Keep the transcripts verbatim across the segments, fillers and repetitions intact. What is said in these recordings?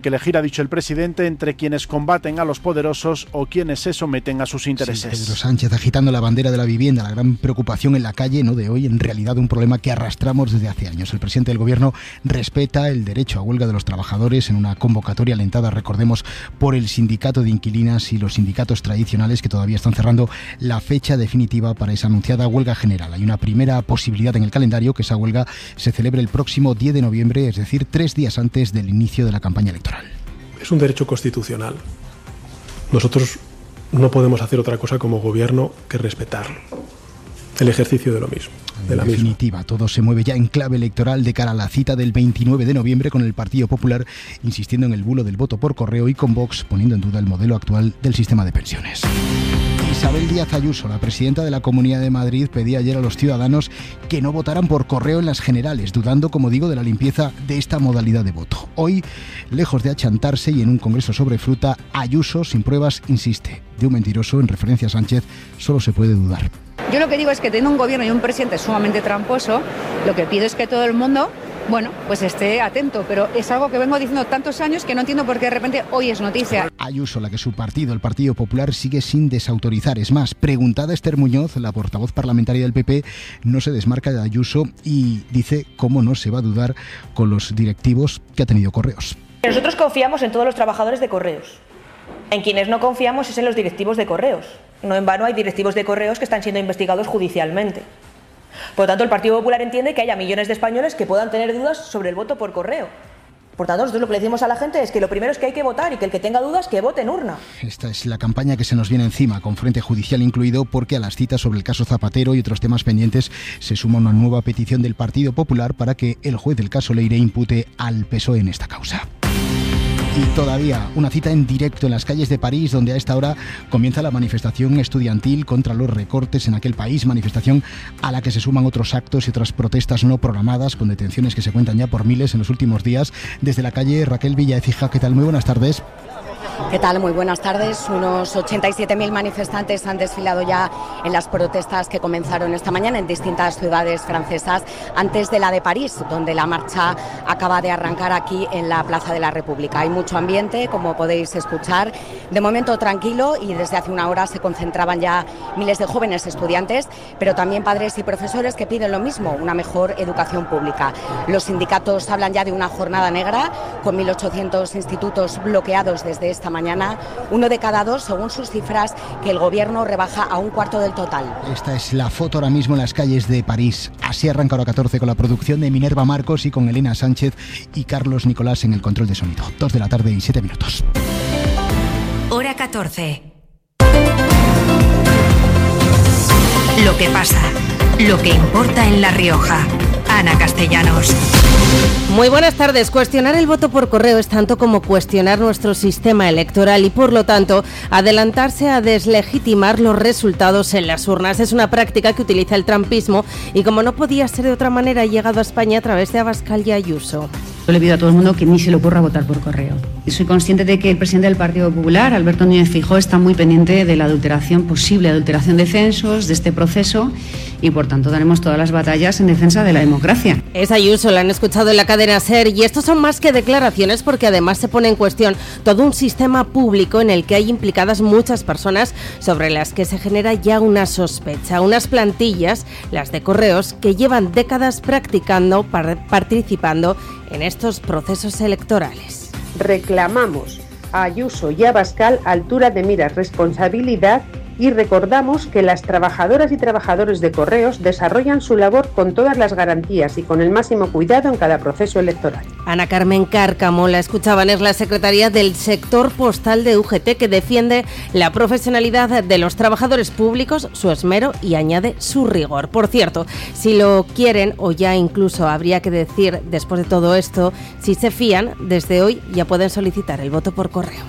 que elegir, ha dicho el presidente, entre quienes combaten a los poderosos o quienes se someten a sus intereses. Sí, Pedro Sánchez agitando la bandera de la vivienda, la gran preocupación en la calle, no de hoy, en realidad un problema que arrastramos desde hace años. El presidente del gobierno respeta el derecho a huelga de los trabajadores en una convocatoria alentada, recordemos, por el sindicato de inquilinas y los sindicatos tradicionales que todavía están cerrando la fecha definitiva para esa anunciada huelga general. Hay una primera posibilidad en el calendario, que esa huelga se celebre el próximo diez de noviembre, es decir, tres días antes del inicio de la campaña electoral. Es un derecho constitucional. Nosotros no podemos hacer otra cosa como gobierno que respetarlo. El ejercicio de lo mismo. De la en definitiva, misma. Todo se mueve ya en clave electoral de cara a la cita del veintinueve de noviembre, con el Partido Popular insistiendo en el bulo del voto por correo y con Vox poniendo en duda el modelo actual del sistema de pensiones. Isabel Díaz Ayuso, la presidenta de la Comunidad de Madrid, pedía ayer a los ciudadanos que no votaran por correo en las generales, dudando, como digo, de la limpieza de esta modalidad de voto. Hoy, lejos de achantarse y en un congreso sobre fruta, Ayuso, sin pruebas, insiste. De un mentiroso, en referencia a Sánchez, solo se puede dudar. Yo lo que digo es que teniendo un gobierno y un presidente sumamente tramposo, lo que pido es que todo el mundo, bueno, pues esté atento, pero es algo que vengo diciendo tantos años que no entiendo por qué de repente hoy es noticia. Ayuso, la que su partido, el Partido Popular, sigue sin desautorizar. Es más, preguntada Esther Muñoz, la portavoz parlamentaria del P P, no se desmarca de Ayuso y dice cómo no se va a dudar con los directivos que ha tenido Correos. Nosotros confiamos en todos los trabajadores de Correos. En quienes no confiamos es en los directivos de Correos. No en vano hay directivos de Correos que están siendo investigados judicialmente. Por lo tanto, el Partido Popular entiende que haya millones de españoles que puedan tener dudas sobre el voto por correo. Por tanto, nosotros lo que le decimos a la gente es que lo primero es que hay que votar y que el que tenga dudas, que vote en urna. Esta es la campaña que se nos viene encima, con frente judicial incluido, porque a las citas sobre el caso Zapatero y otros temas pendientes se suma una nueva petición del Partido Popular para que el juez del caso Leire impute al P S O E en esta causa. Y todavía una cita en directo en las calles de París, donde a esta hora comienza la manifestación estudiantil contra los recortes en aquel país, manifestación a la que se suman otros actos y otras protestas no programadas, con detenciones que se cuentan ya por miles en los últimos días. Desde la calle, Raquel Villaecija, ¿qué tal? Muy buenas tardes. ¿Qué tal? Muy buenas tardes. Unos ochenta y siete mil manifestantes han desfilado ya en las protestas que comenzaron esta mañana en distintas ciudades francesas antes de la de París, donde la marcha acaba de arrancar aquí en la Plaza de la República. Hay mucho ambiente, como podéis escuchar, de momento tranquilo, y desde hace una hora se concentraban ya miles de jóvenes estudiantes, pero también padres y profesores que piden lo mismo, una mejor educación pública. Los sindicatos hablan ya de una jornada negra, con mil ochocientos institutos bloqueados desde esta mañana, uno de cada dos, según sus cifras, que el gobierno rebaja a un cuarto del total. Esta es la foto ahora mismo en las calles de París. Así arranca Hora catorce con la producción de Minerva Marcos y con Elena Sánchez y Carlos Nicolás en el control de sonido. Dos de la tarde y siete minutos. Hora catorce. Lo que pasa, lo que importa en La Rioja. Ana Castellanos. Muy buenas tardes. Cuestionar el voto por correo es tanto como cuestionar nuestro sistema electoral y, por lo tanto, adelantarse a deslegitimar los resultados en las urnas. Es una práctica que utiliza el trumpismo y, como no podía ser de otra manera, ha llegado a España a través de Abascal y Ayuso. Yo le pido a todo el mundo que ni se le ocurra votar por correo. Soy consciente de que el presidente del Partido Popular, Alberto Núñez Feijóo, está muy pendiente de la adulteración, posible adulteración de censos, de este proceso, y por tanto daremos todas las batallas en defensa de la democracia. Es Ayuso, la han escuchado en la cadena SER, y estos son más que declaraciones, porque además se pone en cuestión todo un sistema público en el que hay implicadas muchas personas sobre las que se genera ya una sospecha. Unas plantillas, las de Correos, que llevan décadas practicando, participando en estos procesos electorales. Reclamamos a Ayuso y a Abascal altura de miras, responsabilidad, y recordamos que las trabajadoras y trabajadores de Correos desarrollan su labor con todas las garantías y con el máximo cuidado en cada proceso electoral. Ana Carmen Cárcamo, la escuchaban, es la secretaria del sector postal de U G T, que defiende la profesionalidad de los trabajadores públicos, su esmero y añade su rigor. Por cierto, si lo quieren, o ya incluso habría que decir, después de todo esto, si se fían, desde hoy ya pueden solicitar el voto por correo.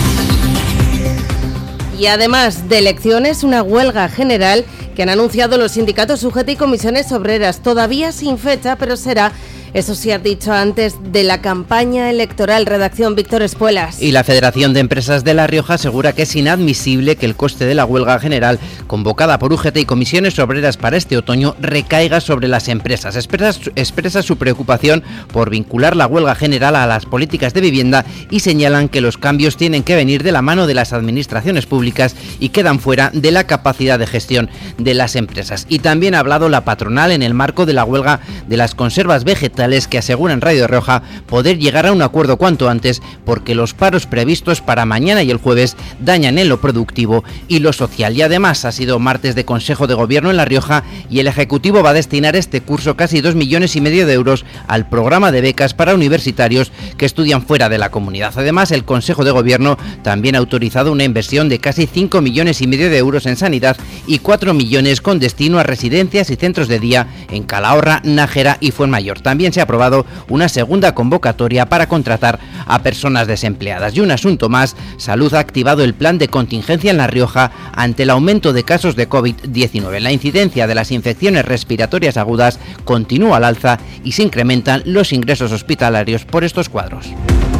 Y además de elecciones, una huelga general que han anunciado los sindicatos U G T y comisiones obreras, todavía sin fecha, pero será Eso sí, ha dicho antes de la campaña electoral. Redacción Víctor Espuelas. Y la Federación de Empresas de La Rioja asegura que es inadmisible que el coste de la huelga general convocada por U G T y comisiones obreras para este otoño recaiga sobre las empresas. Expresa, expresa su preocupación por vincular la huelga general a las políticas de vivienda y señalan que los cambios tienen que venir de la mano de las administraciones públicas y quedan fuera de la capacidad de gestión de las empresas. Y también ha hablado la patronal en el marco de la huelga de las conservas vegetales, que aseguran Radio Rioja poder llegar a un acuerdo cuanto antes porque los paros previstos para mañana y el jueves dañan en lo productivo y lo social. Y además ha sido martes de Consejo de Gobierno en La Rioja y el Ejecutivo va a destinar este curso casi dos millones y medio de euros al programa de becas para universitarios que estudian fuera de la comunidad. Además, el Consejo de Gobierno también ha autorizado una inversión de casi cinco millones y medio de euros en sanidad y cuatro millones con destino a residencias y centros de día en Calahorra, Nájera y Fuenmayor. También se ha aprobado una segunda convocatoria para contratar a personas desempleadas. Y un asunto más, Salud ha activado el plan de contingencia en La Rioja ante el aumento de casos de COVID diecinueve. La incidencia de las infecciones respiratorias agudas continúa al alza y se incrementan los ingresos hospitalarios por estos cuadros.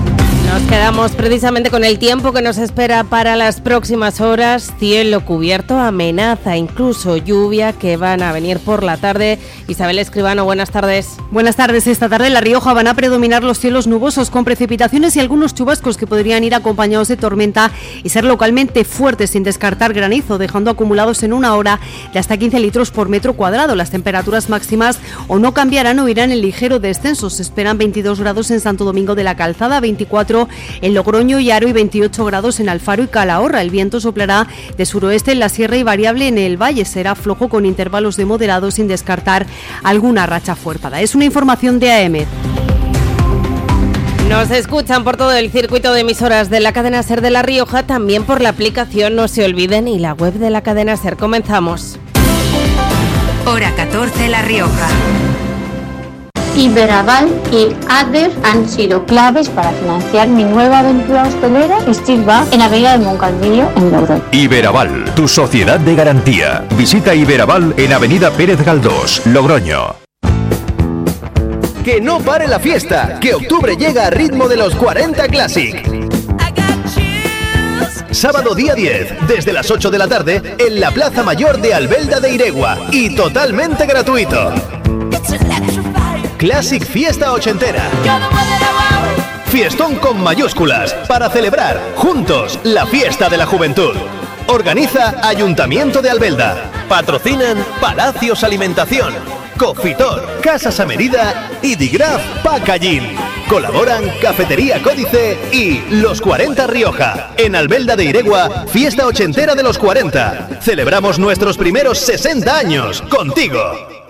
Nos quedamos precisamente con el tiempo que nos espera para las próximas horas. Cielo cubierto, amenaza incluso lluvia que van a venir por la tarde. Isabel Escribano, buenas tardes. Buenas tardes. Esta tarde en La Rioja van a predominar los cielos nubosos con precipitaciones y algunos chubascos que podrían ir acompañados de tormenta y ser localmente fuertes sin descartar granizo, dejando acumulados en una hora de hasta quince litros por metro cuadrado. Las temperaturas máximas o no cambiarán o irán en ligero descenso. Se esperan veintidós grados en Santo Domingo de la Calzada, veinticuatro en Logroño y Haro y veintiocho grados en Alfaro y Calahorra. El viento soplará de suroeste en la sierra y variable en el valle. Será flojo con intervalos de moderado sin descartar alguna racha fuerza. Es una información de A E M E D. Nos escuchan por todo el circuito de emisoras de la cadena SER de La Rioja, también por la aplicación No Se Olviden y la web de la cadena SER. Comenzamos. Hora catorce, La Rioja. Iberaval y Adef han sido claves para financiar mi nueva aventura hostelera Steel Bar en Avenida de Moncalvillo, en Logroño. Iberaval, tu sociedad de garantía. Visita Iberaval en Avenida Pérez Galdós, Logroño. Que no pare la fiesta, que octubre llega a ritmo de los cuarenta Classic. Sábado día diez, desde las ocho de la tarde, en la Plaza Mayor de Albelda de Iregua, y totalmente gratuito. Classic Fiesta Ochentera. Fiestón con mayúsculas, para celebrar juntos la fiesta de la juventud. Organiza Ayuntamiento de Albelda. Patrocinan Palacios Alimentación, Cofitor, Casas Amerida y Digraf Packaging. Colaboran Cafetería Códice y Los cuarenta Rioja. En Albelda de Iregua, fiesta ochentera de los cuarenta. Celebramos nuestros primeros sesenta años contigo.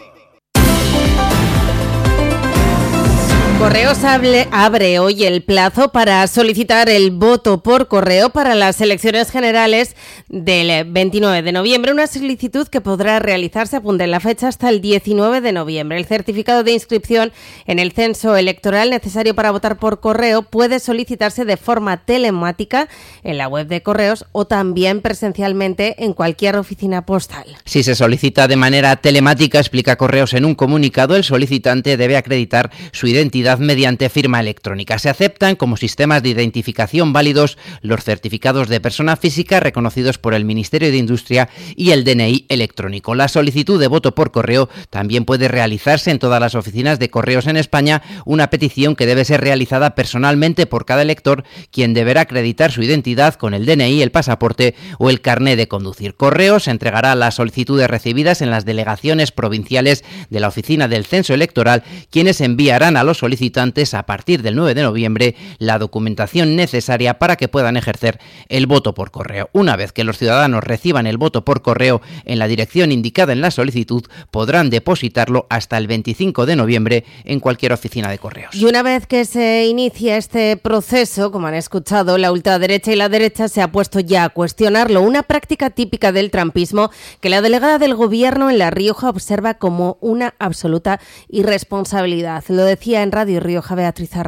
Correos abre, abre hoy el plazo para solicitar el voto por correo para las elecciones generales del veintinueve de noviembre, una solicitud que podrá realizarse, apunte en la fecha, hasta el diecinueve de noviembre. El certificado de inscripción en el censo electoral necesario para votar por correo puede solicitarse de forma telemática en la web de Correos o también presencialmente en cualquier oficina postal. Si se solicita de manera telemática, explica Correos en un comunicado, el solicitante debe acreditar su identidad mediante firma electrónica. Se aceptan como sistemas de identificación válidos los certificados de persona física reconocidos por el Ministerio de Industria y el D N I electrónico. La solicitud de voto por correo también puede realizarse en todas las oficinas de Correos en España, una petición que debe ser realizada personalmente por cada elector, quien deberá acreditar su identidad con el D N I, el pasaporte o el carné de conducir. Correos entregará las solicitudes recibidas en las delegaciones provinciales de la Oficina del Censo Electoral, quienes enviarán a los solicitantes a partir del nueve de noviembre la documentación necesaria para que puedan ejercer el voto por correo. Una vez que los ciudadanos reciban el voto por correo en la dirección indicada en la solicitud, podrán depositarlo hasta el veinticinco de noviembre en cualquier oficina de Correos. Y una vez que se inicia este proceso, como han escuchado, la ultraderecha y la derecha se ha puesto ya a cuestionarlo, una práctica típica del trumpismo que la delegada del Gobierno en La Rioja observa como una absoluta irresponsabilidad. Lo decía en Radio Rioja Beatriz Arraiz.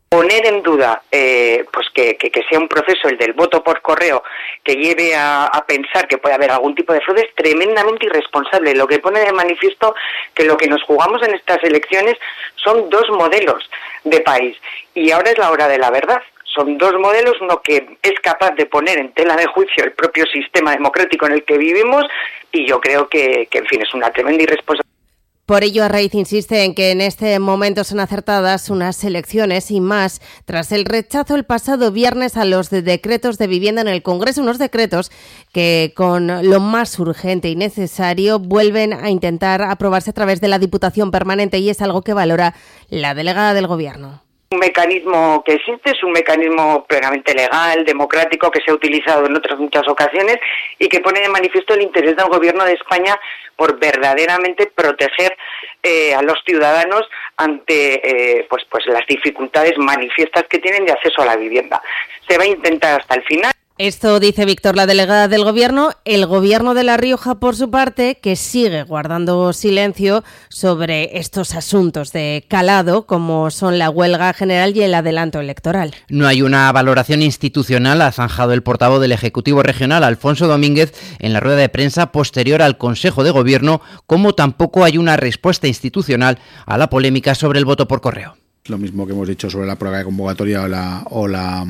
Poner en duda eh, pues que, que, que sea un proceso, el del voto por correo, que lleve a, a pensar que puede haber algún tipo de fraude, es tremendamente irresponsable. Lo que pone de manifiesto que lo que nos jugamos en estas elecciones son dos modelos de país. Y ahora es la hora de la verdad. Son dos modelos, uno que es capaz de poner en tela de juicio el propio sistema democrático en el que vivimos, y yo creo que, que en fin, es una tremenda irresponsabilidad. Por ello, Arraiz insiste en que en este momento son acertadas unas elecciones y más tras el rechazo el pasado viernes a los de decretos de vivienda en el Congreso, unos decretos que con lo más urgente y necesario vuelven a intentar aprobarse a través de la Diputación Permanente, y es algo que valora la delegada del Gobierno. Un mecanismo que existe, es un mecanismo plenamente legal, democrático, que se ha utilizado en otras muchas ocasiones y que pone de manifiesto el interés del Gobierno de España por verdaderamente proteger eh, a los ciudadanos ante eh, pues pues las dificultades manifiestas que tienen de acceso a la vivienda. Se va a intentar hasta el final. Esto dice Víctor, la delegada del Gobierno. El Gobierno de La Rioja, por su parte, que sigue guardando silencio sobre estos asuntos de calado, como son la huelga general y el adelanto electoral. No hay una valoración institucional, ha zanjado el portavoz del Ejecutivo Regional, Alfonso Domínguez, en la rueda de prensa posterior al Consejo de Gobierno, como tampoco hay una respuesta institucional a la polémica sobre el voto por correo. Lo mismo que hemos dicho sobre la prueba de convocatoria o la... O la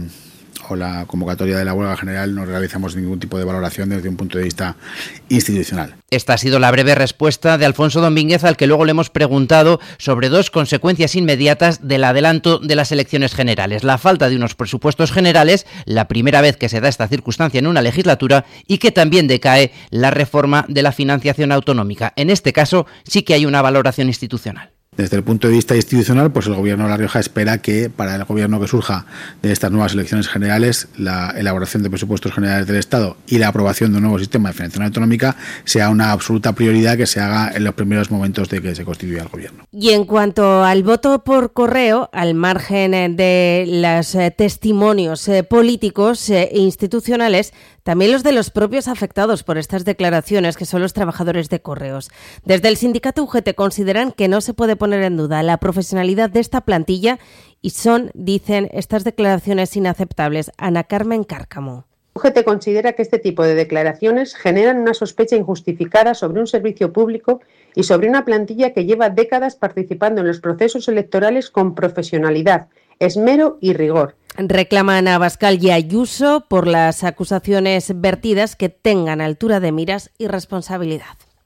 o la convocatoria de la huelga general, no realizamos ningún tipo de valoración desde un punto de vista institucional. Esta ha sido la breve respuesta de Alfonso Domínguez, al que luego le hemos preguntado sobre dos consecuencias inmediatas del adelanto de las elecciones generales: la falta de unos presupuestos generales, la primera vez que se da esta circunstancia en una legislatura, y que también decae la reforma de la financiación autonómica. En este caso sí que hay una valoración institucional. Desde el punto de vista institucional, pues el Gobierno de La Rioja espera que para el Gobierno que surja de estas nuevas elecciones generales, la elaboración de presupuestos generales del Estado y la aprobación de un nuevo sistema de financiación autonómica sea una absoluta prioridad que se haga en los primeros momentos de que se constituya el Gobierno. Y en cuanto al voto por correo, al margen de los eh, testimonios eh, políticos e eh, institucionales, también los de los propios afectados por estas declaraciones, que son los trabajadores de correos. Desde el sindicato U G T consideran que no se puede poner en duda la profesionalidad de esta plantilla y son, dicen, estas declaraciones inaceptables. Ana Carmen Cárcamo. U G T considera que este tipo de declaraciones generan una sospecha injustificada sobre un servicio público y sobre una plantilla que lleva décadas participando en los procesos electorales con profesionalidad, esmero y rigor. Reclaman a Abascal y a Ayuso por las acusaciones vertidas que tengan altura de miras y responsabilidad.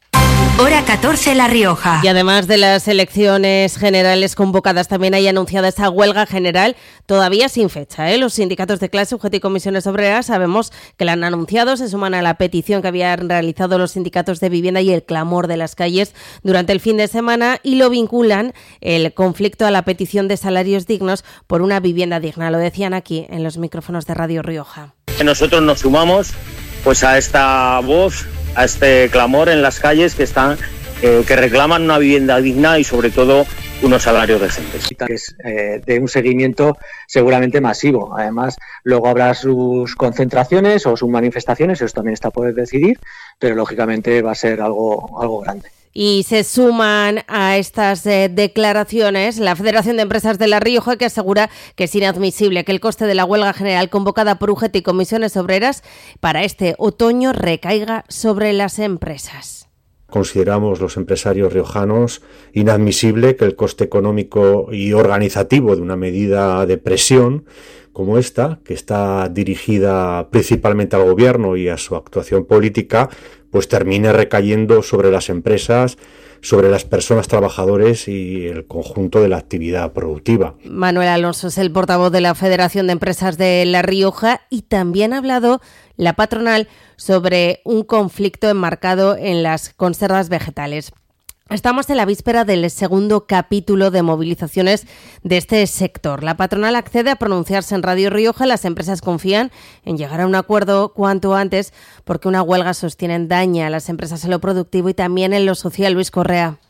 Hora catorce, La Rioja. Y además de las elecciones generales convocadas, también hay anunciada esa huelga general todavía sin fecha, ¿eh? Los sindicatos de clase, U G T y comisiones obreras sabemos que la han anunciado, se suman a la petición que habían realizado los sindicatos de vivienda y el clamor de las calles durante el fin de semana, y lo vinculan el conflicto a la petición de salarios dignos por una vivienda digna. Lo decían aquí en los micrófonos de Radio Rioja. Nosotros nos sumamos pues a esta voz, a este clamor en las calles que están eh, que reclaman una vivienda digna y sobre todo unos salarios decentes. Es eh, de un seguimiento seguramente masivo. Además, luego habrá sus concentraciones o sus manifestaciones, eso también está por decidir, pero lógicamente va a ser algo, algo grande. Y se suman a estas eh, declaraciones la Federación de Empresas de La Rioja, que asegura que es inadmisible que el coste de la huelga general convocada por U G T y comisiones obreras para este otoño recaiga sobre las empresas. Consideramos los empresarios riojanos inadmisible que el coste económico y organizativo de una medida de presión como esta, que está dirigida principalmente al gobierno y a su actuación política, pues termine recayendo sobre las empresas, sobre las personas trabajadores y el conjunto de la actividad productiva. Manuel Alonso es el portavoz de la Federación de Empresas de La Rioja y también ha hablado la patronal sobre un conflicto enmarcado en las conservas vegetales. Estamos en la víspera del segundo capítulo de movilizaciones de este sector. La patronal accede a pronunciarse en Radio Rioja. Las empresas confían en llegar a un acuerdo cuanto antes porque una huelga, sostienen, daña a las empresas en lo productivo y también en lo social. Luis Correa.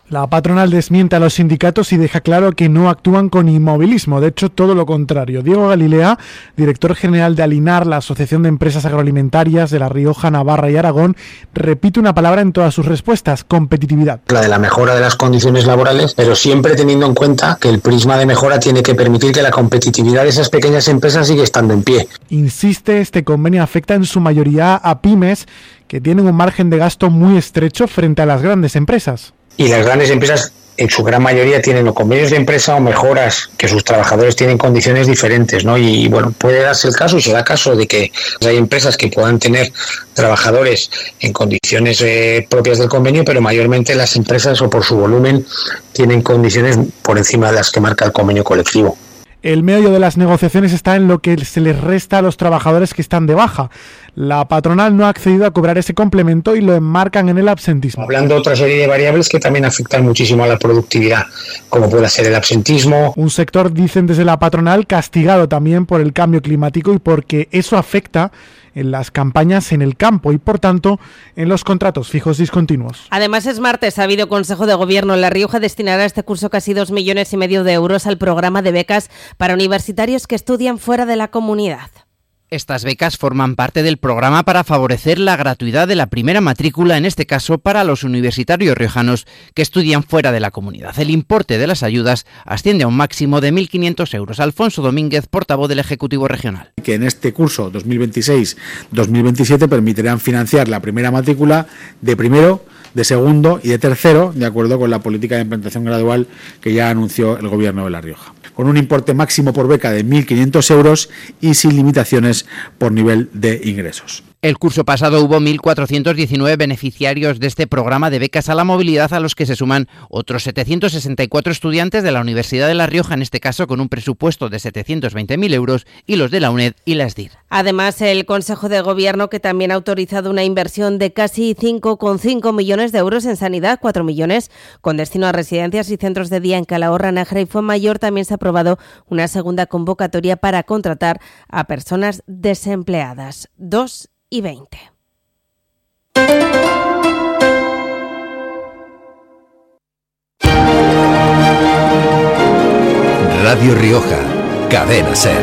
La patronal desmiente a los sindicatos y deja claro que no actúan con inmovilismo, de hecho todo lo contrario. Diego Galilea, director general de Alinar, la Asociación de Empresas Agroalimentarias de La Rioja, Navarra y Aragón, repite una palabra en todas sus respuestas: competitividad. La de la mejora de las condiciones laborales, pero siempre teniendo en cuenta que el prisma de mejora tiene que permitir que la competitividad de esas pequeñas empresas siga estando en pie. Insiste, este convenio afecta en su mayoría a pymes que tienen un margen de gasto muy estrecho frente a las grandes empresas. Y las grandes empresas, en su gran mayoría, tienen o convenios de empresa o mejoras que sus trabajadores tienen condiciones diferentes, ¿no? Y bueno, puede darse el caso, y se da caso, de que hay empresas que puedan tener trabajadores en condiciones eh, propias del convenio, pero mayormente las empresas, o por su volumen, tienen condiciones por encima de las que marca el convenio colectivo. El meollo de las negociaciones está en lo que se les resta a los trabajadores que están de baja. La patronal no ha accedido a cobrar ese complemento y lo enmarcan en el absentismo. Hablando de otra serie de variables que también afectan muchísimo a la productividad, como puede ser el absentismo. Un sector, dicen desde la patronal, castigado también por el cambio climático y porque eso afecta en las campañas en el campo y, por tanto, en los contratos fijos discontinuos. Además, es martes, ha habido Consejo de Gobierno. La Rioja destinará este curso casi dos millones y medio de euros al programa de becas para universitarios que estudian fuera de la comunidad. Estas becas forman parte del programa para favorecer la gratuidad de la primera matrícula, en este caso para los universitarios riojanos que estudian fuera de la comunidad. El importe de las ayudas asciende a un máximo de mil quinientos euros. Alfonso Domínguez, portavoz del Ejecutivo Regional. Que en este curso dos mil veintiséis dos mil veintisiete permitirán financiar la primera matrícula de primero, de segundo y de tercero, de acuerdo con la política de implantación gradual que ya anunció el Gobierno de La Rioja, con un importe máximo por beca de mil quinientos euros y sin limitaciones por nivel de ingresos. El curso pasado hubo mil cuatrocientos diecinueve beneficiarios de este programa de becas a la movilidad, a los que se suman otros setecientos sesenta y cuatro estudiantes de la Universidad de La Rioja, en este caso con un presupuesto de setecientos veinte mil euros, y los de la UNED y la ESDIR. Además, el Consejo de Gobierno, que también ha autorizado una inversión de casi cinco coma cinco millones de euros en sanidad, cuatro millones con destino a residencias y centros de día en Calahorra, Nájera y Fuenmayor. También se ha aprobado una segunda convocatoria para contratar a personas desempleadas. Dos y veinte. Radio Rioja, Cadena SER.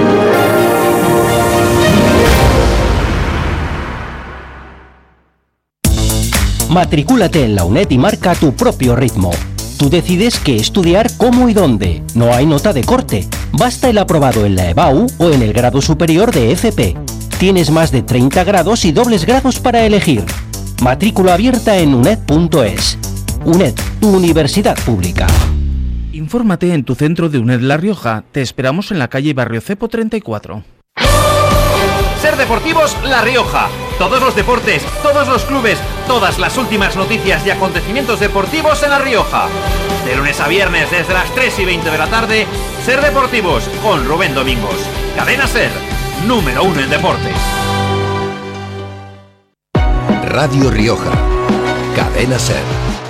Matricúlate en la UNED y marca tu propio ritmo. Tú decides qué estudiar, cómo y dónde. No hay nota de corte. Basta el aprobado en la E B A U o en el grado superior de F P. Tienes más de treinta grados y dobles grados para elegir. Matrícula abierta en uned punto es. UNED, tu universidad pública. Infórmate en tu centro de UNED La Rioja. Te esperamos en la calle Barrio Cepo treinta y cuatro. Ser Deportivos La Rioja. Todos los deportes, todos los clubes, todas las últimas noticias y acontecimientos deportivos en La Rioja. De lunes a viernes desde las tres y veinte de la tarde, Ser Deportivos con Rubén Domingos. Cadena SER, número uno en deportes. Radio Rioja, Cadena SER.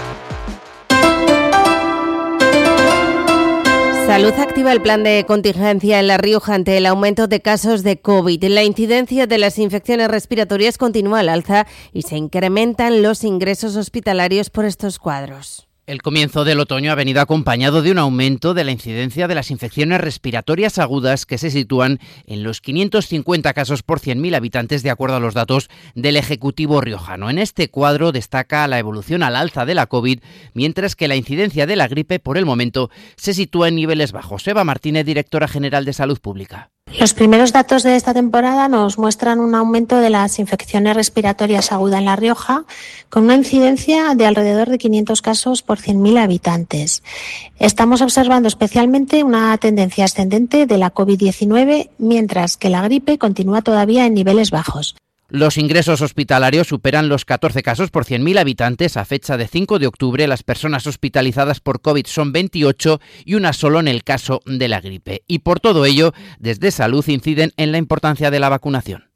Salud activa el plan de contingencia en La Rioja ante el aumento de casos de COVID. La incidencia de las infecciones respiratorias continúa al alza y se incrementan los ingresos hospitalarios por estos cuadros. El comienzo del otoño ha venido acompañado de un aumento de la incidencia de las infecciones respiratorias agudas, que se sitúan en los quinientos cincuenta casos por cien mil habitantes, de acuerdo a los datos del Ejecutivo riojano. En este cuadro destaca la evolución al alza de la COVID, mientras que la incidencia de la gripe, por el momento, se sitúa en niveles bajos. Eva Martínez, directora general de Salud Pública. Los primeros datos de esta temporada nos muestran un aumento de las infecciones respiratorias agudas en La Rioja, con una incidencia de alrededor de quinientos casos por cien mil habitantes. Estamos observando especialmente una tendencia ascendente de la COVID diecinueve, mientras que la gripe continúa todavía en niveles bajos. Los ingresos hospitalarios superan los catorce casos por cien mil habitantes. A fecha de cinco de octubre, las personas hospitalizadas por COVID son veintiocho y una solo en el caso de la gripe. Y por todo ello, desde Salud inciden en la importancia de la vacunación.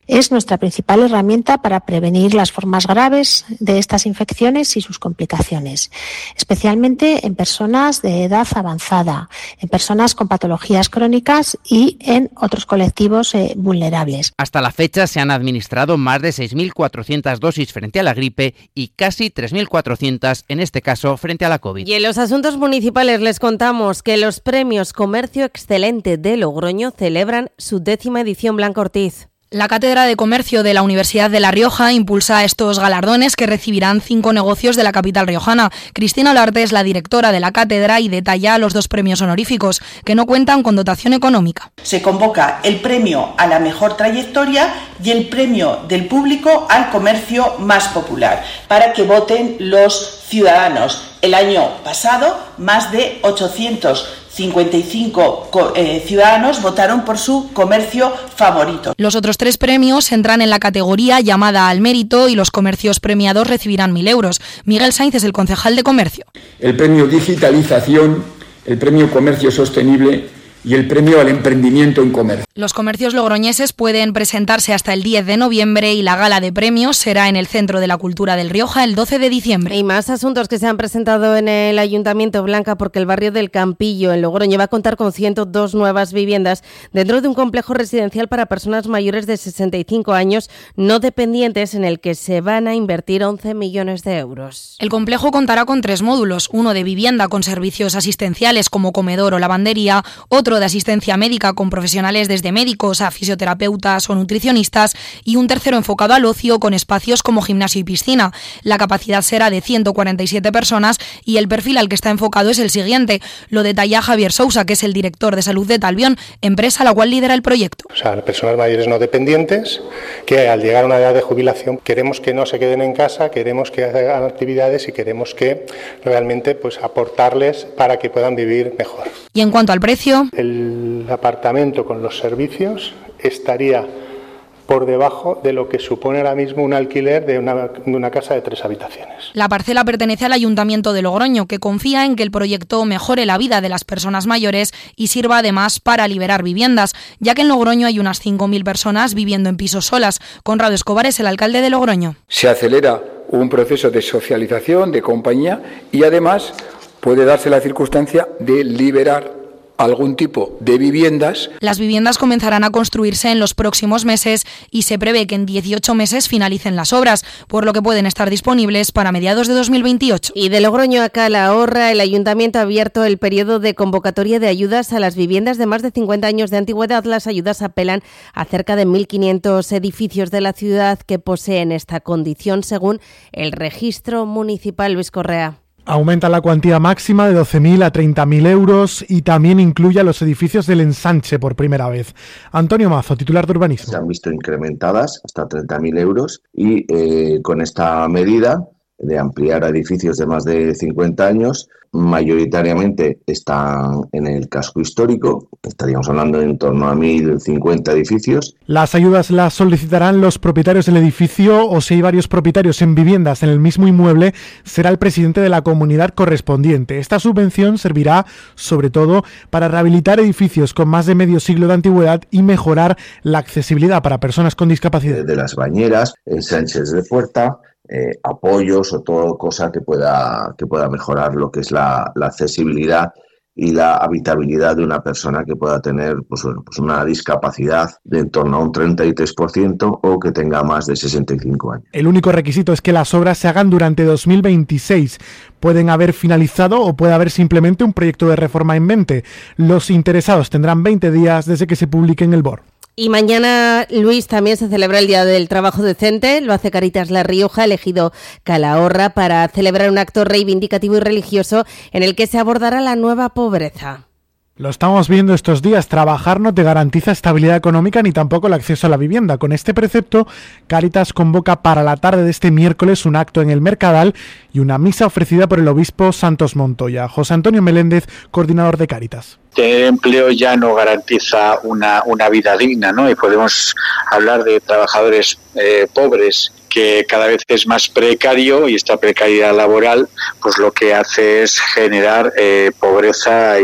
Es nuestra principal herramienta para prevenir las formas graves de estas infecciones y sus complicaciones, especialmente en personas de edad avanzada, en personas con patologías crónicas y en otros colectivos eh, vulnerables. Hasta la fecha se han administrado más de seis mil cuatrocientas dosis frente a la gripe y casi tres mil cuatrocientas en este caso frente a la COVID. Y en los asuntos municipales les contamos que los premios Comercio Excelente de Logroño celebran su décima edición. Blanca Ortiz. La Cátedra de Comercio de la Universidad de La Rioja impulsa estos galardones que recibirán cinco negocios de la capital riojana. Cristina Olarte es la directora de la cátedra y detalla los dos premios honoríficos, que no cuentan con dotación económica. Se convoca el premio a la mejor trayectoria y el premio del público al comercio más popular, para que voten los ciudadanos. El año pasado, más de ochocientos cincuenta y cinco eh, ciudadanos votaron por su comercio favorito. Los otros tres premios entran en la categoría llamada al mérito y los comercios premiados recibirán mil euros. Miguel Sainz es el concejal de comercio. El premio Digitalización, el premio Comercio Sostenible y el premio al emprendimiento en comercio. Los comercios logroñeses pueden presentarse hasta el diez de noviembre y la gala de premios será en el Centro de la Cultura del Rioja el doce de diciembre. Y más asuntos que se han presentado en el Ayuntamiento, Blanca, porque el barrio del Campillo en Logroño va a contar con ciento dos nuevas viviendas dentro de un complejo residencial para personas mayores de sesenta y cinco años no dependientes en el que se van a invertir once millones de euros. El complejo contará con tres módulos, uno de vivienda con servicios asistenciales como comedor o lavandería, otro de asistencia médica con profesionales desde médicos a fisioterapeutas o nutricionistas y un tercero enfocado al ocio con espacios como gimnasio y piscina. La capacidad será de ciento cuarenta y siete personas y el perfil al que está enfocado es el siguiente. Lo detalla Javier Sousa, que es el director de salud de Talbión, empresa la cual lidera el proyecto. O sea, personas mayores no dependientes que al llegar a una edad de jubilación queremos que no se queden en casa, queremos que hagan actividades y queremos que realmente pues aportarles para que puedan vivir mejor. Y en cuanto al precio, el apartamento con los servicios estaría por debajo de lo que supone ahora mismo un alquiler de una, de una casa de tres habitaciones. La parcela pertenece al Ayuntamiento de Logroño, que confía en que el proyecto mejore la vida de las personas mayores y sirva además para liberar viviendas, ya que en Logroño hay unas cinco mil personas viviendo en pisos solas. Conrado Escobar es el alcalde de Logroño. Se acelera un proceso de socialización, de compañía y además puede darse la circunstancia de liberar algún tipo de viviendas. Las viviendas comenzarán a construirse en los próximos meses y se prevé que en dieciocho meses finalicen las obras, por lo que pueden estar disponibles para mediados de dos mil veintiocho. Y de Logroño a Calahorra, el Ayuntamiento ha abierto el periodo de convocatoria de ayudas a las viviendas de más de cincuenta años de antigüedad. Las ayudas apelan a cerca de mil quinientos edificios de la ciudad que poseen esta condición, según el registro municipal. Luis Correa. Aumenta la cuantía máxima de doce mil a treinta mil euros y también incluye a los edificios del ensanche por primera vez. Antonio Mazo, titular de Urbanismo. Se han visto incrementadas hasta treinta mil euros y eh, con esta medida de ampliar a edificios de más de cincuenta años, mayoritariamente están en el casco histórico, estaríamos hablando de en torno a mil cincuenta edificios. Las ayudas las solicitarán los propietarios del edificio o si hay varios propietarios en viviendas en el mismo inmueble, será el presidente de la comunidad correspondiente. Esta subvención servirá sobre todo para rehabilitar edificios con más de medio siglo de antigüedad y mejorar la accesibilidad para personas con discapacidad. De las bañeras, ensanches de puerta, Eh, apoyos o toda cosa que pueda que pueda mejorar lo que es la, la accesibilidad y la habitabilidad de una persona que pueda tener pues, bueno, pues una discapacidad de en torno a un treinta y tres por ciento o que tenga más de sesenta y cinco años. El único requisito es que las obras se hagan durante dos mil veintiséis. Pueden haber finalizado o puede haber simplemente un proyecto de reforma en mente. Los interesados tendrán veinte días desde que se publique en el B O R. Y mañana, Luis, también se celebra el Día del Trabajo Decente. Lo hace Cáritas La Rioja, ha elegido Calahorra para celebrar un acto reivindicativo y religioso en el que se abordará la nueva pobreza. Lo estamos viendo estos días, trabajar no te garantiza estabilidad económica ni tampoco el acceso a la vivienda. Con este precepto, Cáritas convoca para la tarde de este miércoles un acto en el Mercadal y una misa ofrecida por el obispo Santos Montoya. José Antonio Meléndez, coordinador de Cáritas. El empleo ya no garantiza una, una vida digna, ¿no? Y podemos hablar de trabajadores eh, pobres, que cada vez es más precario y esta precariedad laboral pues lo que hace es generar eh, pobreza y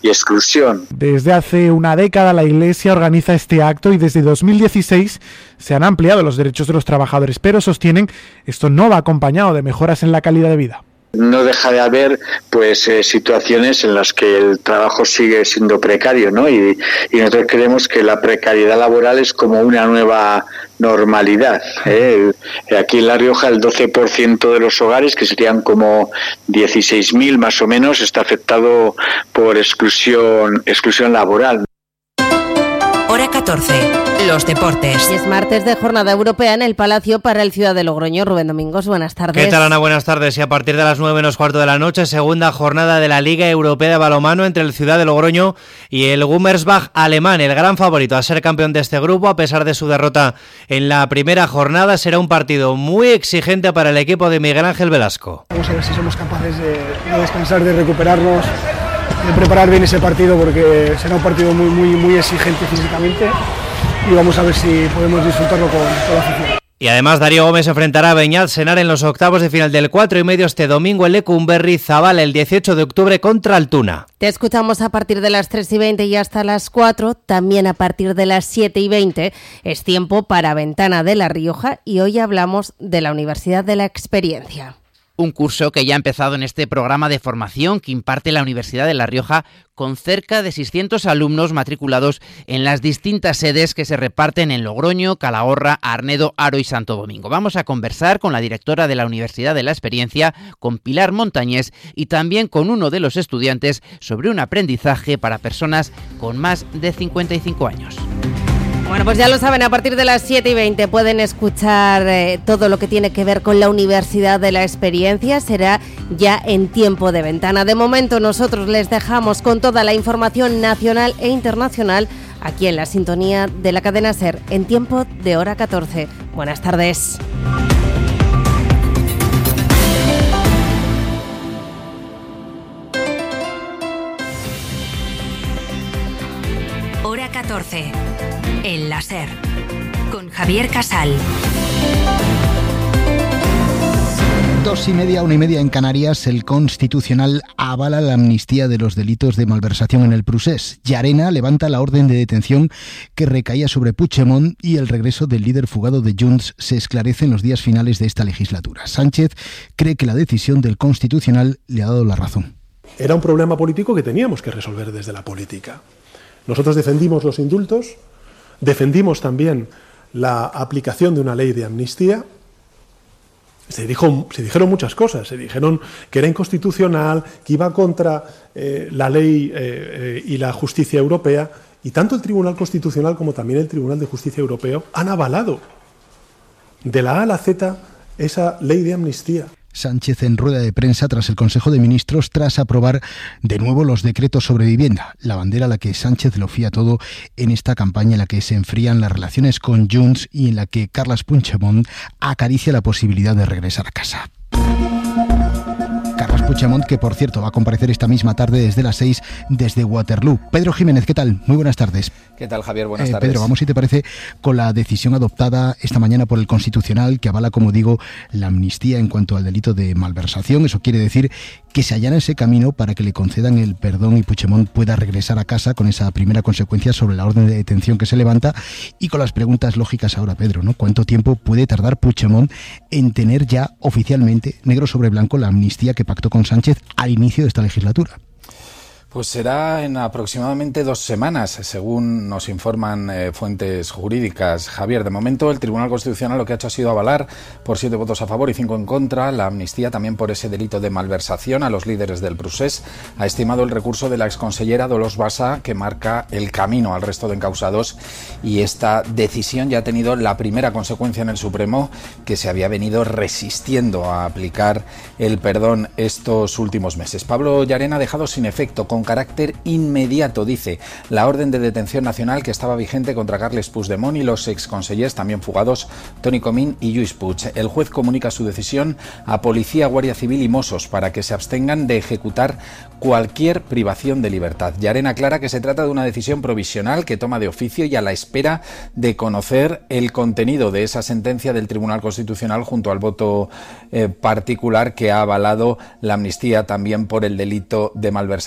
y exclusión. Desde hace una década la Iglesia organiza este acto y desde dos mil dieciséis se han ampliado los derechos de los trabajadores, pero sostienen esto no va acompañado de mejoras en la calidad de vida. No deja de haber pues eh, situaciones en las que el trabajo sigue siendo precario, ¿no? Y, y nosotros creemos que la precariedad laboral es como una nueva normalidad, ¿eh? Aquí en La Rioja el doce por ciento de los hogares, que serían como dieciséis mil más o menos, está afectado por exclusión, exclusión laboral. Hora catorce. Los deportes. Y es martes de jornada europea en el Palacio para el Ciudad de Logroño. Rubén Domingos, buenas tardes. ¿Qué tal, Ana? Buenas tardes. Y a partir de las nueve menos cuarto de la noche, segunda jornada de la Liga Europea de Balonmano entre el Ciudad de Logroño y el Gummersbach alemán, el gran favorito a ser campeón de este grupo, a pesar de su derrota en la primera jornada. Será un partido muy exigente para el equipo de Miguel Ángel Velasco. Vamos a ver si somos capaces de, de descansar, de recuperarnos, de preparar bien ese partido, porque será un partido muy, muy, muy exigente físicamente. Y vamos a ver si podemos disfrutarlo con toda la afición. Y además Darío Gómez se enfrentará a Beñat Senar en los octavos de final del cuatro y medio este domingo en Lecumberri Zabala el dieciocho de octubre contra Altuna. Te escuchamos a partir de las tres y veinte y hasta las cuatro, también a partir de las siete y veinte. Es tiempo para Ventana de La Rioja y hoy hablamos de la Universidad de la Experiencia. Un curso que ya ha empezado en este programa de formación que imparte la Universidad de La Rioja con cerca de seiscientos alumnos matriculados en las distintas sedes que se reparten en Logroño, Calahorra, Arnedo, Haro y Santo Domingo. Vamos a conversar con la directora de la Universidad de la Experiencia, con Pilar Montañés, y también con uno de los estudiantes sobre un aprendizaje para personas con más de cincuenta y cinco años. Bueno, pues ya lo saben, a partir de las siete y veinte pueden escuchar eh, todo lo que tiene que ver con la Universidad de la Experiencia. Será ya en tiempo de ventana. De momento nosotros les dejamos con toda la información nacional e internacional aquí en la sintonía de la cadena SER en tiempo de hora catorce. Buenas tardes. Hora catorce. El la SER, con Javier Casal. Dos y media, una y media en Canarias, el Constitucional avala la amnistía de los delitos de malversación en el Prusés. Llarena levanta la orden de detención que recaía sobre Puigdemont y el regreso del líder fugado de Junts se esclarece en los días finales de esta legislatura. Sánchez cree que la decisión del Constitucional le ha dado la razón. Era un problema político que teníamos que resolver desde la política. Nosotros defendimos los indultos, defendimos también la aplicación de una ley de amnistía. Se, dijo, se dijeron muchas cosas, se dijeron que era inconstitucional, que iba contra eh, la ley eh, eh, y la justicia europea, y tanto el Tribunal Constitucional como también el Tribunal de Justicia Europeo han avalado de la A a la Z esa ley de amnistía. Sánchez en rueda de prensa tras el Consejo de Ministros tras aprobar de nuevo los decretos sobre vivienda, la bandera a la que Sánchez lo fía todo en esta campaña en la que se enfrían las relaciones con Junts y en la que Carles Puigdemont acaricia la posibilidad de regresar a casa. Carles Puigdemont, que por cierto va a comparecer esta misma tarde desde las seis desde Waterloo. Pedro Jiménez, ¿qué tal? Muy buenas tardes. ¿Qué tal, Javier? Buenas eh, tardes. Pedro, vamos si te parece con la decisión adoptada esta mañana por el Constitucional que avala, como digo, la amnistía en cuanto al delito de malversación. Eso quiere decir que se allana ese camino para que le concedan el perdón y Puigdemont pueda regresar a casa con esa primera consecuencia sobre la orden de detención que se levanta y con las preguntas lógicas ahora, Pedro, ¿no? ¿Cuánto tiempo puede tardar Puigdemont en tener ya oficialmente, negro sobre blanco, la amnistía que pactó con Sánchez al inicio de esta legislatura? Pues será en aproximadamente dos semanas, según nos informan eh, fuentes jurídicas. Javier, de momento el Tribunal Constitucional lo que ha hecho ha sido avalar por siete votos a favor y cinco en contra la amnistía también por ese delito de malversación a los líderes del Prusés. Ha estimado el recurso de la exconsellera Dolors Bassa que marca el camino al resto de encausados y esta decisión ya ha tenido la primera consecuencia en el Supremo, que se había venido resistiendo a aplicar el perdón estos últimos meses. Pablo Llarena ha dejado sin efecto con carácter inmediato, dice, la orden de detención nacional que estaba vigente contra Carles Puigdemont y los exconsellers también fugados Toni Comín y Lluís Puig. El juez comunica su decisión a Policía, Guardia Civil y Mossos para que se abstengan de ejecutar cualquier privación de libertad. Llarena aclara que se trata de una decisión provisional que toma de oficio y a la espera de conocer el contenido de esa sentencia del Tribunal Constitucional junto al voto eh, particular que ha avalado la amnistía también por el delito de malversación. Considera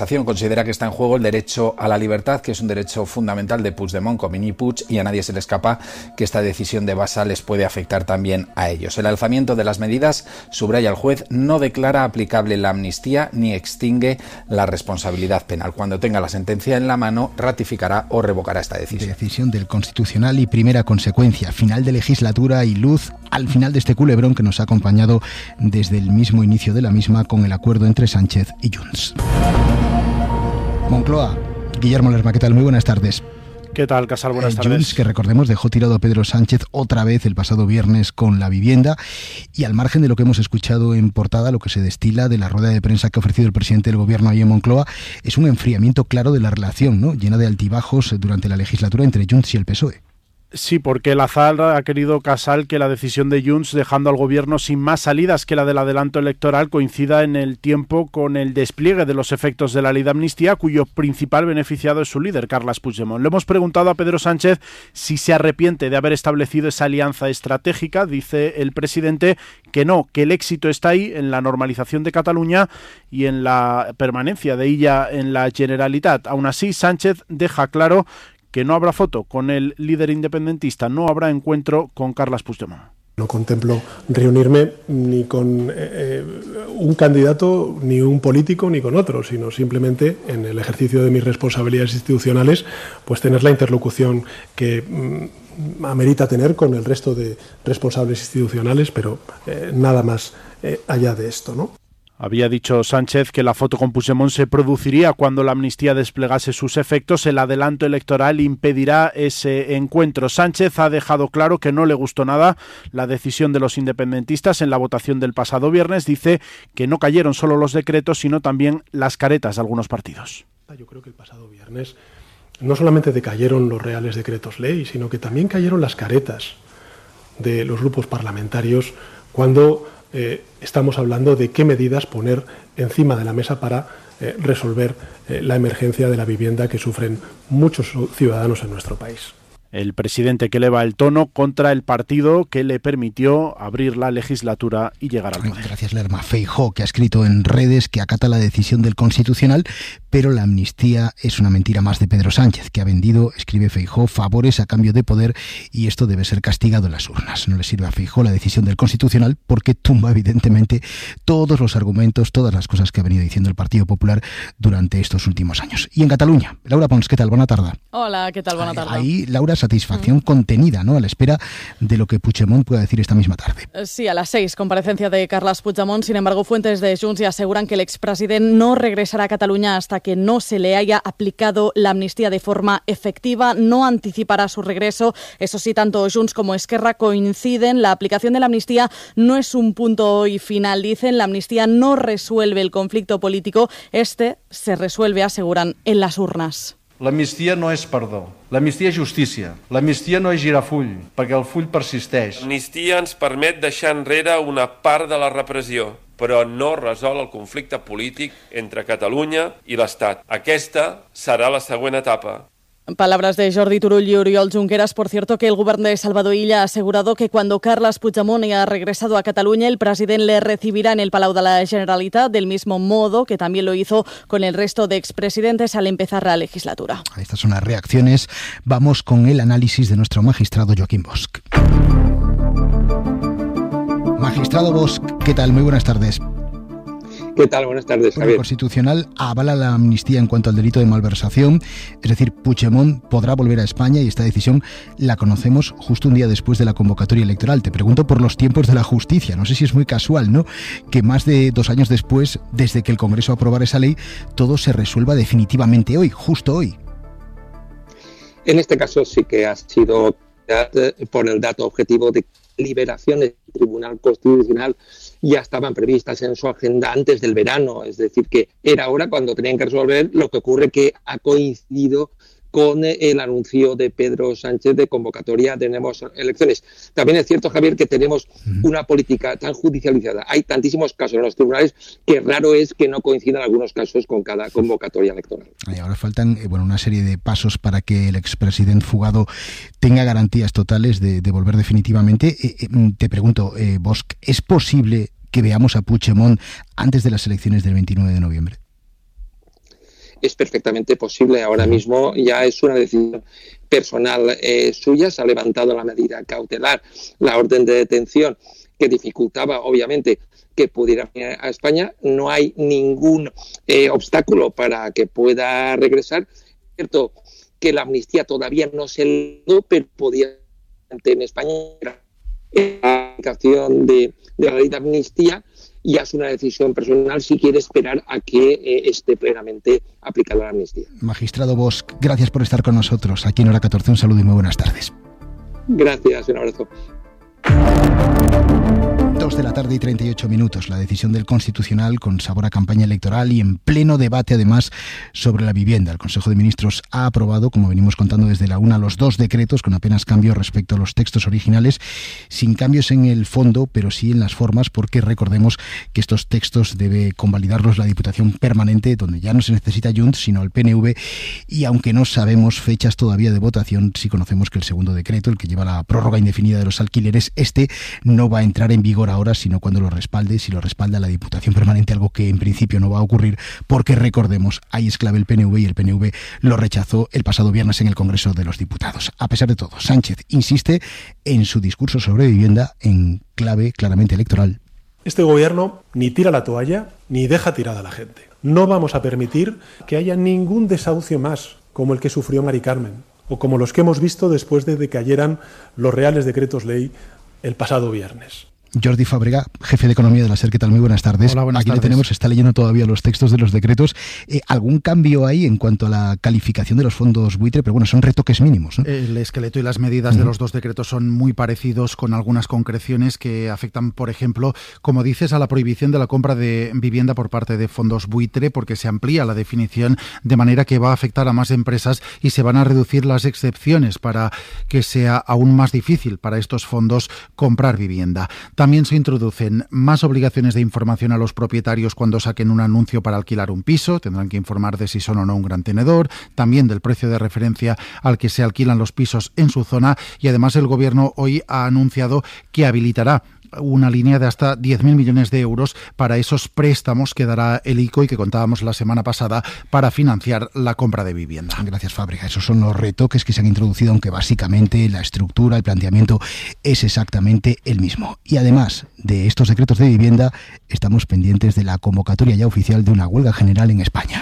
considera que está en juego el derecho a la libertad, que es un derecho fundamental de Puigdemont, Comín y Puig, y a nadie se le escapa que esta decisión de Basa les puede afectar también a ellos. El alzamiento de las medidas, subraya el juez, no declara aplicable la amnistía ni extingue la responsabilidad penal. Cuando tenga la sentencia en la mano, ratificará o revocará esta decisión. Decisión del Constitucional y primera consecuencia, final de legislatura y luz al final de este culebrón que nos ha acompañado desde el mismo inicio de la misma con el acuerdo entre Sánchez y Junts. Moncloa, Guillermo Lerma, ¿qué tal? Muy buenas tardes. ¿Qué tal, Casal? Buenas eh, tardes. Junts, que recordemos, dejó tirado a Pedro Sánchez otra vez el pasado viernes con la vivienda, y al margen de lo que hemos escuchado en portada, lo que se destila de la rueda de prensa que ha ofrecido el presidente del gobierno ahí en Moncloa es un enfriamiento claro de la relación, ¿no?, llena de altibajos durante la legislatura entre Junts y el P S O E. Sí, porque el azar ha querido, Casal, que la decisión de Junts, dejando al gobierno sin más salidas que la del adelanto electoral, coincida en el tiempo con el despliegue de los efectos de la ley de amnistía, cuyo principal beneficiado es su líder, Carles Puigdemont. Le hemos preguntado a Pedro Sánchez si se arrepiente de haber establecido esa alianza estratégica. Dice el presidente que no, que el éxito está ahí, en la normalización de Cataluña y en la permanencia de ella en la Generalitat. Aún así, Sánchez deja claro que no habrá foto con el líder independentista, no habrá encuentro con Carles Puigdemont. No contemplo reunirme ni con eh, un candidato, ni un político, ni con otro, sino simplemente en el ejercicio de mis responsabilidades institucionales, pues tener la interlocución que mm, amerita tener con el resto de responsables institucionales, pero eh, nada más eh, allá de esto, ¿no? Había dicho Sánchez que la foto con Puigdemont se produciría cuando la amnistía desplegase sus efectos. El adelanto electoral impedirá ese encuentro. Sánchez ha dejado claro que no le gustó nada la decisión de los independentistas en la votación del pasado viernes. Dice que no cayeron solo los decretos, sino también las caretas de algunos partidos. Yo creo que el pasado viernes no solamente decayeron los reales decretos ley, sino que también cayeron las caretas de los grupos parlamentarios cuando Eh, estamos hablando de qué medidas poner encima de la mesa para eh, resolver eh, la emergencia de la vivienda que sufren muchos ciudadanos en nuestro país. El presidente que eleva el tono contra el partido que le permitió abrir la legislatura y llegar al poder. Gracias, Lerma. Feijóo, que ha escrito en redes que acata la decisión del Constitucional, pero la amnistía es una mentira más de Pedro Sánchez, que ha vendido, escribe Feijóo, favores a cambio de poder, y esto debe ser castigado en las urnas. No le sirve a Feijóo la decisión del Constitucional porque tumba evidentemente todos los argumentos, todas las cosas que ha venido diciendo el Partido Popular durante estos últimos años. Y en Cataluña, Laura Pons, ¿qué tal? Buena tarde. Hola, ¿qué tal? Buena tarde. Ahí, Laura, satisfacción mm. contenida, ¿no?, a la espera de lo que Puigdemont pueda decir esta misma tarde. Sí, a las seis, comparecencia de Carles Puigdemont. Sin embargo, fuentes de Junts ya aseguran que el expresidente no regresará a Cataluña hasta que no se le haya aplicado la amnistía de forma efectiva. No anticipará su regreso. Eso sí, tanto Junts como Esquerra coinciden. La aplicación de la amnistía no es un punto y final, dicen. La amnistía no resuelve el conflicto político. Este se resuelve, aseguran, en las urnas. L'amnistia no és perdó, l'amnistia és justícia, l'amnistia no és girar full, perquè el full persisteix. L'amnistia ens permet deixar enrere una part de la repressió, però no resol el conflicte polític entre Catalunya i l'Estat. Aquesta serà la següent etapa. Palabras de Jordi Turull y Oriol Junqueras. Por cierto, que el gobierno de Salvador Illa ha asegurado que cuando Carles Puigdemont haya regresado a Cataluña, el presidente le recibirá en el Palau de la Generalitat, del mismo modo que también lo hizo con el resto de expresidentes al empezar la legislatura. Estas son las reacciones. Vamos con el análisis de nuestro magistrado Joaquín Bosch. Magistrado Bosch, ¿qué tal? Muy buenas tardes. ¿Qué tal? Buenas tardes, Javier. El Constitucional avala la amnistía en cuanto al delito de malversación, es decir, Puigdemont podrá volver a España, y esta decisión la conocemos justo un día después de la convocatoria electoral. Te pregunto por los tiempos de la justicia, no sé si es muy casual, ¿no?, que más de dos años después, desde que el Congreso aprobara esa ley, todo se resuelva definitivamente hoy, justo hoy. En este caso sí que ha sido por el dato objetivo de liberaciones del Tribunal Constitucional ya estaban previstas en su agenda antes del verano, es decir, que era ahora cuando tenían que resolver. Lo que ocurre que ha coincidido con el anuncio de Pedro Sánchez de convocatoria de nuevas elecciones. También es cierto, Javier, que tenemos una política tan judicializada. Hay tantísimos casos en los tribunales que raro es que no coincidan algunos casos con cada convocatoria electoral. Y ahora faltan bueno, una serie de pasos para que el expresidente fugado tenga garantías totales de, de volver definitivamente. Eh, eh, te pregunto, eh, Bosch, ¿es posible que veamos a Puigdemont antes de las elecciones del veintinueve de noviembre? es perfectamente posible. Ahora mismo ya es una decisión personal eh, suya, se ha levantado la medida cautelar, la orden de detención, que dificultaba obviamente que pudiera venir a España. No hay ningún eh, obstáculo para que pueda regresar. Es cierto que la amnistía todavía no se le dio, pero podía en España la aplicación de, de la ley de amnistía, y es una decisión personal si quiere esperar a que eh, esté plenamente aplicada la amnistía. Magistrado Bosch, gracias por estar con nosotros aquí en Hora catorce. Un saludo y muy buenas tardes. Gracias, un abrazo. dos de la tarde y treinta y ocho minutos. La decisión del Constitucional con sabor a campaña electoral y en pleno debate además sobre la vivienda. El Consejo de Ministros ha aprobado, como venimos contando desde la una, los dos decretos con apenas cambios respecto a los textos originales, sin cambios en el fondo, pero sí en las formas, porque recordemos que estos textos debe convalidarlos la Diputación Permanente, donde ya no se necesita Junts, sino el P N V, y aunque no sabemos fechas todavía de votación, sí conocemos que el segundo decreto, el que lleva la prórroga indefinida de los alquileres, este no va a entrar en vigor ahora, sino cuando lo respalde, si lo respalda la Diputación Permanente, algo que en principio no va a ocurrir, porque recordemos, ahí es clave el P N V, y el P N V lo rechazó el pasado viernes en el Congreso de los Diputados. A pesar de todo, Sánchez insiste en su discurso sobre vivienda en clave claramente electoral. Este gobierno ni tira la toalla ni deja tirada a la gente. No vamos a permitir que haya ningún desahucio más como el que sufrió Mari Carmen, o como los que hemos visto después de que cayeran los reales decretos ley el pasado viernes. Jordi Fábrega, jefe de Economía de la SER, ¿qué tal? Muy buenas tardes. Hola, buenas Aquí tardes. le tenemos, está leyendo todavía los textos de los decretos. Eh, ¿Algún cambio ahí en cuanto a la calificación de los fondos buitre? Pero bueno, son retoques mínimos, ¿no? El esqueleto y las medidas uh-huh. de los dos decretos son muy parecidos, con algunas concreciones que afectan, por ejemplo, como dices, a la prohibición de la compra de vivienda por parte de fondos buitre, porque se amplía la definición de manera que va a afectar a más empresas y se van a reducir las excepciones para que sea aún más difícil para estos fondos comprar vivienda. También se introducen más obligaciones de información a los propietarios cuando saquen un anuncio para alquilar un piso. Tendrán que informar de si son o no un gran tenedor, también del precio de referencia al que se alquilan los pisos en su zona, y además el Gobierno hoy ha anunciado que habilitará una línea de hasta diez mil millones de euros para esos préstamos que dará el I C O y que contábamos la semana pasada para financiar la compra de vivienda. Gracias, Fábrega. Esos son los retoques que se han introducido, aunque básicamente la estructura, el planteamiento es exactamente el mismo. Y además de estos decretos de vivienda, estamos pendientes de la convocatoria ya oficial de una huelga general en España.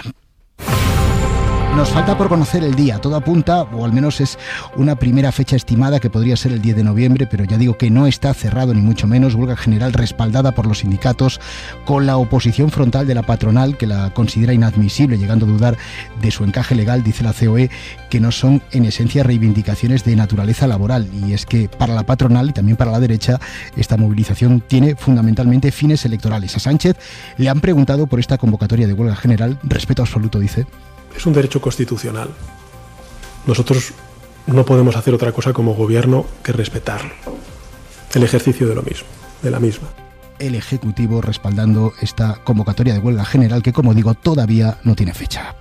Nos falta por conocer el día, todo apunta, o al menos es una primera fecha estimada que podría ser el diez de noviembre, pero ya digo que no está cerrado ni mucho menos. Huelga general respaldada por los sindicatos, con la oposición frontal de la patronal, que la considera inadmisible, llegando a dudar de su encaje legal. Dice la C O E que no son en esencia reivindicaciones de naturaleza laboral, y es que para la patronal y también para la derecha esta movilización tiene fundamentalmente fines electorales. A Sánchez le han preguntado por esta convocatoria de huelga general. Respeto absoluto, dice. Es un derecho constitucional. Nosotros no podemos hacer otra cosa como gobierno que respetarlo. El ejercicio de lo mismo, de la misma. El Ejecutivo respaldando esta convocatoria de huelga general que, como digo, todavía no tiene fecha.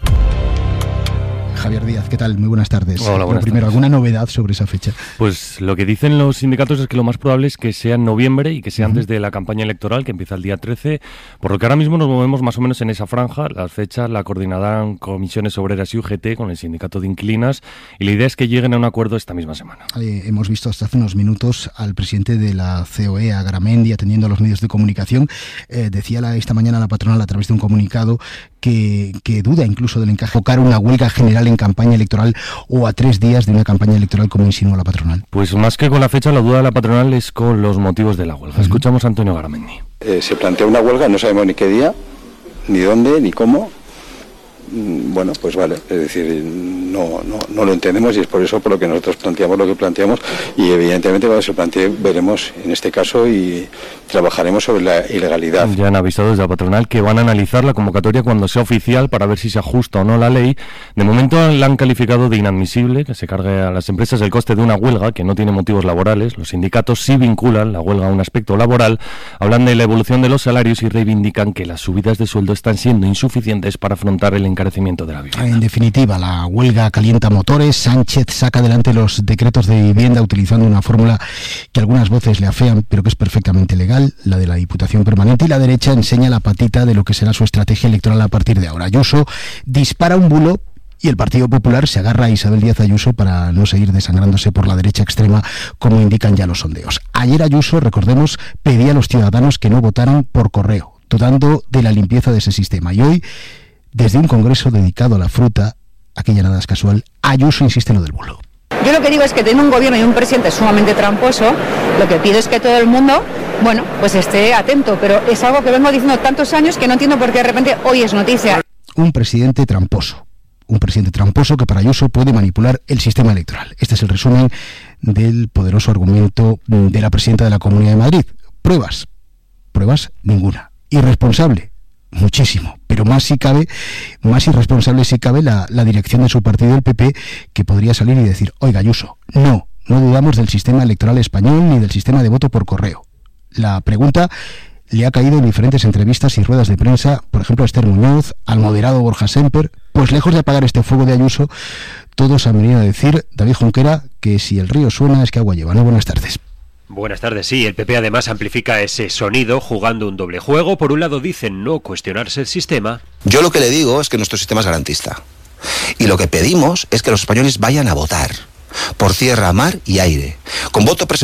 Javier Díaz, ¿qué tal? Muy buenas tardes. Hola, buenas lo primero, tardes. ¿Alguna novedad sobre esa fecha? Pues lo que dicen los sindicatos es que lo más probable es que sea en noviembre y que sea antes de la campaña electoral, que empieza el día trece, por lo que ahora mismo nos movemos más o menos en esa franja. Las fechas la coordinarán Comisiones Obreras y U G T con el sindicato de inquilinas, y la idea es que lleguen a un acuerdo esta misma semana. Eh, hemos visto hasta hace unos minutos al presidente de la C O E, a Garamendi, atendiendo a los medios de comunicación. Eh, decía la, esta mañana la patronal a través de un comunicado que, que duda incluso del encaje de tocar una huelga general en campaña electoral o a tres días de una campaña electoral, como insinúa la patronal. Pues más que con la fecha, la duda de la patronal es con los motivos de la huelga. Uh-huh. Escuchamos a Antonio Garamendi. Eh, se plantea una huelga, no sabemos ni qué día, ni dónde, ni cómo. Bueno, pues vale, es decir, no, no, no lo entendemos, y es por eso por lo que nosotros planteamos lo que planteamos, y evidentemente cuando se plantee veremos en este caso y trabajaremos sobre la ilegalidad. Ya han avisado desde la patronal que van a analizar la convocatoria cuando sea oficial para ver si se ajusta o no la ley. De momento la han calificado de inadmisible, que se cargue a las empresas el coste de una huelga que no tiene motivos laborales. Los sindicatos sí vinculan la huelga a un aspecto laboral, hablan de la evolución de los salarios y reivindican que las subidas de sueldo están siendo insuficientes para afrontar el encarecimiento de la vivienda. En definitiva, la huelga calienta motores. Sánchez saca adelante los decretos de vivienda utilizando una fórmula que algunas voces le afean, pero que es perfectamente legal, la de la Diputación Permanente, y la derecha enseña la patita de lo que será su estrategia electoral a partir de ahora. Ayuso dispara un bulo y el Partido Popular se agarra a Isabel Díaz Ayuso para no seguir desangrándose por la derecha extrema, como indican ya los sondeos. Ayer Ayuso, recordemos, pedía a los ciudadanos que no votaran por correo, dudando de la limpieza de ese sistema. Y hoy, desde un congreso dedicado a la fruta, aquella nada es casual, Ayuso insiste en lo del bulo. Yo lo que digo es que tiene un gobierno y un presidente sumamente tramposo. Lo que pido es que todo el mundo, bueno, pues esté atento, pero es algo que vengo diciendo tantos años que no entiendo por qué de repente hoy es noticia. Un presidente tramposo. Un presidente tramposo que para Ayuso puede manipular el sistema electoral. Este es el resumen del poderoso argumento de la presidenta de la Comunidad de Madrid. Pruebas. Pruebas ninguna. Irresponsable. Muchísimo. Pero más si cabe, más irresponsable si cabe la, la dirección de su partido, el P P, que podría salir y decir, oiga Ayuso, no, no dudamos del sistema electoral español ni del sistema de voto por correo. La pregunta le ha caído en diferentes entrevistas y ruedas de prensa, por ejemplo a Esther Muñoz, al moderado Borja Semper. Pues lejos de apagar este fuego de Ayuso, todos han venido a decir, David Junquera, que si el río suena es que agua lleva. ¿No? Buenas tardes. Buenas tardes, sí. El P P además amplifica ese sonido jugando un doble juego. Por un lado dicen no cuestionarse el sistema. Yo lo que le digo es que nuestro sistema es garantista. Y lo que pedimos es que los españoles vayan a votar por tierra, mar y aire. Con voto